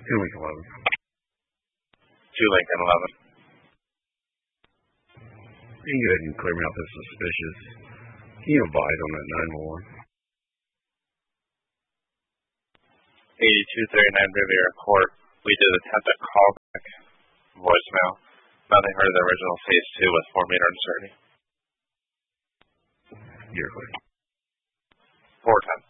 2 Lincoln 11. 2 Lincoln 11. You can go ahead and clear me out this suspicious. Can you advise on that 911? 8239 Riviera Court. We did attempt a callback voicemail. Nothing heard of the original phase 2 with 4 meter uncertainty. You're clear. 410.